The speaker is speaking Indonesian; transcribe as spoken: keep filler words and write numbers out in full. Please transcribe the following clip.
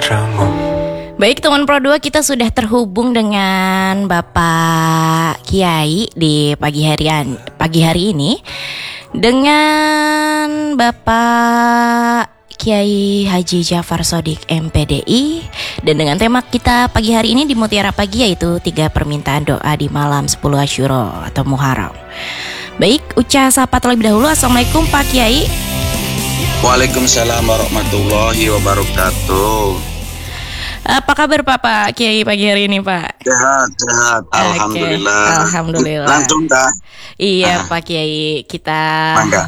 Baik teman Pro dua, kita sudah terhubung dengan Bapak Kiai di pagi harian pagi hari ini dengan Bapak Kiai Haji Jafar Shodiq M P D I, dan dengan tema kita pagi hari ini di Mutiara Pagi yaitu tiga permintaan doa di malam sepuluh Asyura atau Muharram. Baik, ucap sapa terlebih dahulu. Assalamualaikum Pak Kiai. Waalaikumsalam warahmatullahi wabarakatuh. Apa kabar Pak, Pak Kiai pagi hari ini Pak? Sehat, sehat. Alhamdulillah. Okay. Alhamdulillah. Langsung dah. Iya ah. Pak Kiai, kita Mangga.